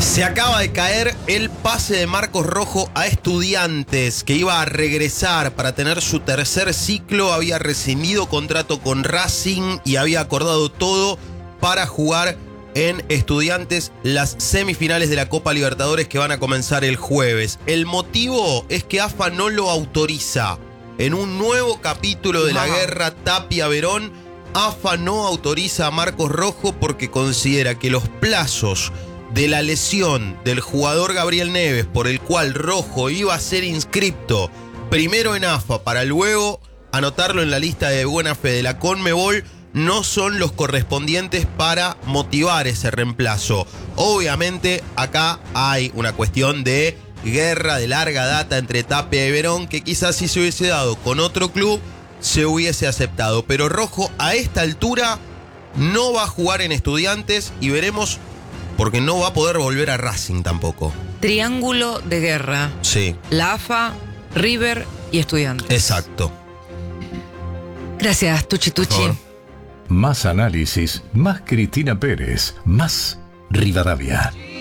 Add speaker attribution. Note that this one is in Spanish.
Speaker 1: Se acaba de caer el pase de Marcos Rojo a Estudiantes, que iba a regresar para tener su tercer ciclo, había rescindido contrato con Racing y había acordado todo para jugar en Estudiantes las semifinales de la Copa Libertadores que van a comenzar el jueves. El motivo es que AFA no lo autoriza. En un nuevo capítulo de la guerra Tapia-Verón, AFA no autoriza a Marcos Rojo porque considera que los plazos de la lesión del jugador Gabriel Neves, por el cual Rojo iba a ser inscripto primero en AFA para luego anotarlo en la lista de buena fe de la Conmebol, no son los correspondientes para motivar ese reemplazo. Obviamente acá hay una cuestión de guerra de larga data entre Tapia y Verón, que quizás si se hubiese dado con otro club se hubiese aceptado, pero Rojo a esta altura no va a jugar en Estudiantes y veremos, porque no va a poder volver a Racing tampoco.
Speaker 2: Triángulo de guerra.
Speaker 1: Sí.
Speaker 2: La AFA, River y Estudiantes.
Speaker 1: Exacto.
Speaker 2: Gracias, Tuchi Tuchi.
Speaker 3: Más análisis, más Cristina Pérez, más Rivadavia.